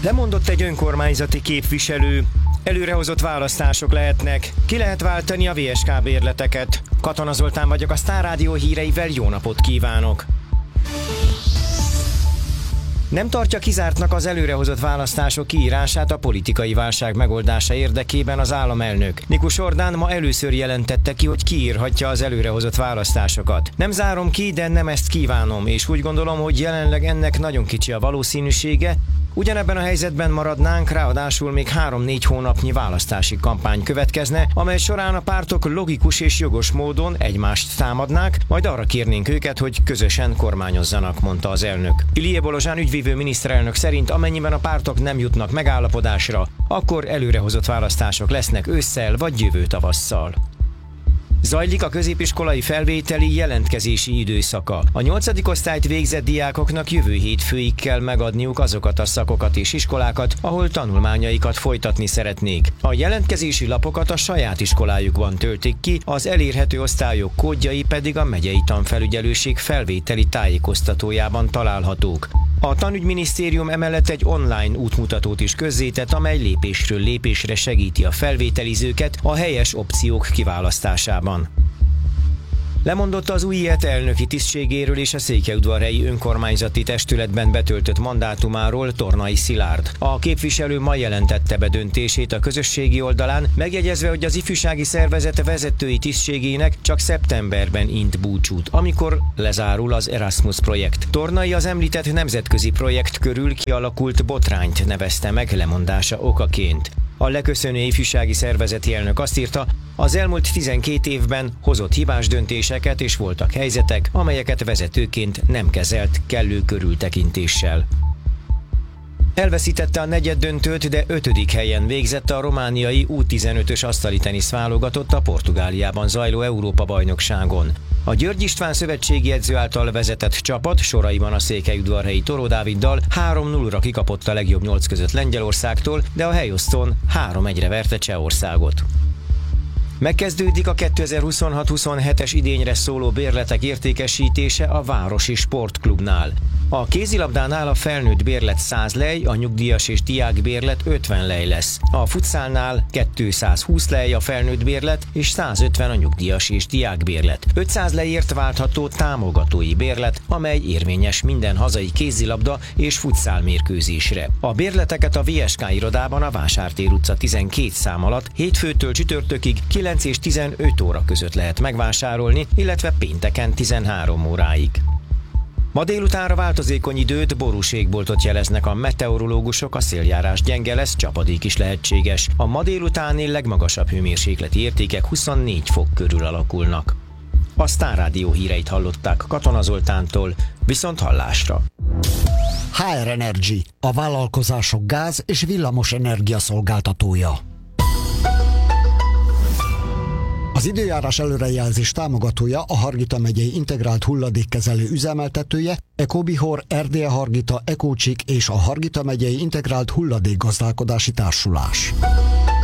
Lemondott egy önkormányzati képviselő. Előrehozott választások lehetnek. Ki lehet váltani a VSK bérleteket? Katona Zoltán vagyok, a Sztár Rádió híreivel jó napot kívánok! Nem tartja kizártnak az előrehozott választások kiírását a politikai válság megoldása érdekében az államelnök. Nikus Orbán ma először jelentette ki, hogy kiírhatja az előrehozott választásokat. Nem zárom ki, de nem ezt kívánom, és úgy gondolom, hogy jelenleg ennek nagyon kicsi a valószínűsége. Ugyanebben a helyzetben maradnánk, ráadásul még 3-4 hónapnyi választási kampány következne, amely során a pártok logikus és jogos módon egymást támadnák, majd arra kérnénk őket, hogy közösen kormányozzanak, mondta az elnök. Ilie Bolozsán ügyvívő miniszterelnök szerint amennyiben a pártok nem jutnak megállapodásra, akkor előrehozott választások lesznek ősszel vagy jövő tavasszal. Zajlik a középiskolai felvételi jelentkezési időszaka. A 8. osztályt végzett diákoknak jövő hétfőig kell megadniuk azokat a szakokat és iskolákat, ahol tanulmányaikat folytatni szeretnék. A jelentkezési lapokat a saját iskolájukban töltik ki, az elérhető osztályok kódjai pedig a megyei tanfelügyelőség felvételi tájékoztatójában találhatók. A tanügyminisztérium emellett egy online útmutatót is közzétett, amely lépésről lépésre segíti a felvételizőket a helyes opciók kiválasztásában. Lemondott az új elnöki tisztségéről és a Székelyudvarhelyi önkormányzati testületben betöltött mandátumáról Tornai Szilárd. A képviselő ma jelentette be döntését a közösségi oldalán, megjegyezve, hogy az ifjúsági szervezet vezetői tisztségének csak szeptemberben int búcsút, amikor lezárul az Erasmus projekt. Tornai az említett nemzetközi projekt körül kialakult botrányt nevezte meg lemondása okaként. A leköszönő ifjúsági szervezeti elnök azt írta, az elmúlt 12 évben hozott hibás döntéseket és voltak helyzetek, amelyeket vezetőként nem kezelt kellő körültekintéssel. Elveszítette a negyeddöntőt, de 5. helyen végzett a romániai U15-ös asztalitenisz válogatott a Portugáliában zajló Európa-bajnokságon. A György István szövetségi edző által vezetett csapat soraiban a székelyudvarhelyi Toró Dáviddal 3-0-ra kikapott a legjobb 8 között Lengyelországtól, de a helyosztón 3-1-re verte Csehországot. Megkezdődik a 2026-27-es idényre szóló bérletek értékesítése a Városi Sportklubnál. A kézilabdánál a felnőtt bérlet 100 lej, a nyugdíjas és diák bérlet 50 lej lesz. A futszálnál 220 lej a felnőtt bérlet és 150 a nyugdíjas és diák bérlet. 500 lejért váltható támogatói bérlet, amely érvényes minden hazai kézilabda és futszál mérkőzésre. A bérleteket a VSK irodában a Vásártér utca 12 szám alatt hétfőtől csütörtökig 9 és 15 óra között lehet megvásárolni, illetve pénteken 13 óráig. Ma délutánra változékony időt, borús égboltot jeleznek a meteorológusok, a széljárás gyenge lesz, csapadék is lehetséges. A ma délutáni legmagasabb hőmérsékleti értékek 24 fok körül alakulnak. A Sztár Rádió híreit hallották Katona Zoltántól, viszont hallásra. HR Energy, a vállalkozások gáz- és villamos energia szolgáltatója. Az időjárás előrejelzés támogatója a Hargita megyei integrált hulladékkezelő üzemeltetője, Ecobihor, Erdélye Hargita, Ecócsik és a Hargita megyei integrált hulladékgazdálkodási társulás.